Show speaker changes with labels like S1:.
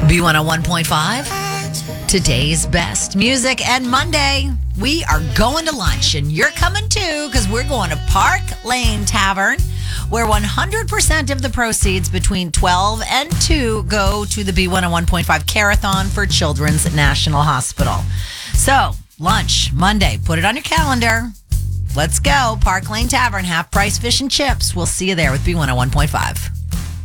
S1: B101.5, today's best music. And Monday, we are going to lunch, and you're coming too, because we're going to Park Lane Tavern, where 100% of the proceeds between 12 and 2 go to the B101.5 Carathon for Children's National Hospital. So, lunch, Monday, put it on your calendar. Let's go. Park Lane Tavern, half price fish and chips. We'll see you there with B101.5.